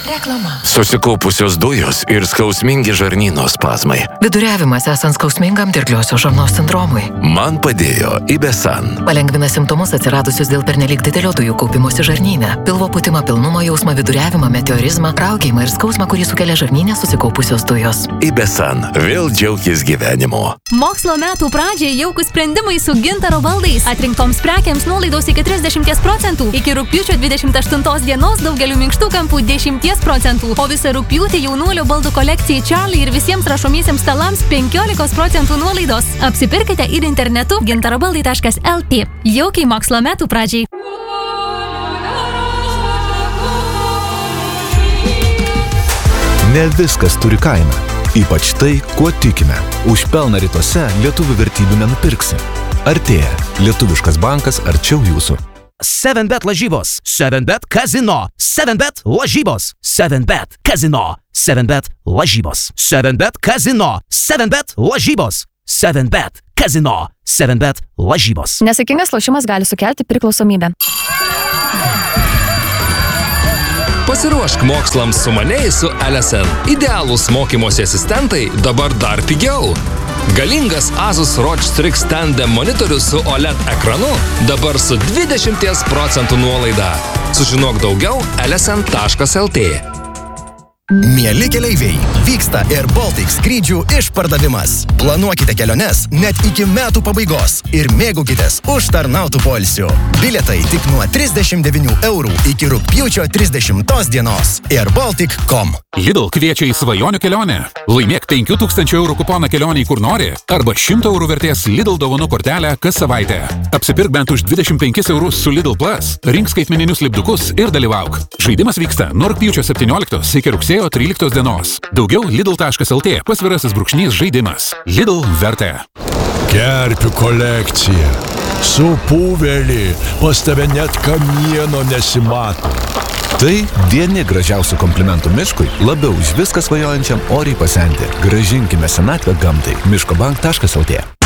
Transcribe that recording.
Reklama. Susikaupusios dujos ir skausmingi žarnyno spazmai. Viduriavimas esant skausmingam dirgliosios žarnos sindromui. Man padėjo Ibesan. Palengvina simptomus atsiradusius dėl pernelyg didelio dujų kaupimosi žarnyne. Pilvo pūtimą, pilnumo jausmą, viduriavimą, meteorizmą, raugėjimą ir skausmą, kurį sukelia žarnyne susikaupusios dujos. Ibesan. Vėl džiaukis gyvenimu. Mokslo metų pradžiai jaukūs sprendimai su Gintaro baldais. Atrinktoms prekiams nuolaidos iki 30%. Iki rugpjūčio 28 dienos daugeliu minkštų kampų 10%. O visą rugpjūtį jaunuolio baldų kolekcijai Charlie ir visiems rašomiesiems stalams 15% nuolaidos. Apsipirkite ir internetu gintarobaldai.lt. Jaukiai mokslo metų pradžiai. Ne viskas turi kainą. Ypač tai, kuo tikime. Už pelną rytuose lietuvių vertybių nenupirksi. Artėja. Lietuviškas bankas arčiau jūsų. 7bet lažybos. 7bet kazino. 7bet lažybos. 7bet kazino. 7bet lažybos. 7bet kazino. 7bet lažybos. 7bet kazino. 7bet lažybos. Nesaikingas lošimas gali sukelti priklausomybę. Pasiruošk mokslams sumaniai su LSN. Idealūs mokymosi asistentai dabar dar pigiau. Galingas Asus ROG Strix Tandem monitorius su OLED ekranu dabar su 20% nuolaida. Sužinok daugiau lsn.lt. Mieli keleiviai, vyksta Air Baltic skrydžių išpardavimas. Planuokite keliones net iki metų pabaigos ir mėgaukitės užtarnautų poilsių. Bilietai tik nuo 39 eurų iki rugpjūčio 30 dienos. airbaltic.com. Lidl kviečia į svajonių kelionę. Laimėk 5000 eurų kuponą kelionį kur nori arba 100 eurų vertės Lidl dovanų kortelę kas savaitę. Apsipirk bent už 25 eurus su Lidl Plus, rink skaitmeninius lipdukus ir dalyvauk. Žaidimas vyksta nuo rugpjūčio 17 iki rugsėjo 13 dienos. Daugiau lidl.lt / žaidimas. Lidl vertė. Kerpių kolekcija. Supuvėlį. Pas tave net kamieno nesimato. Tai vieni gražiausių komplimentų miškui, labiau už viską svajojančiam oriai pasenti. Gražinkime senatvę gamtai. miškobank.lt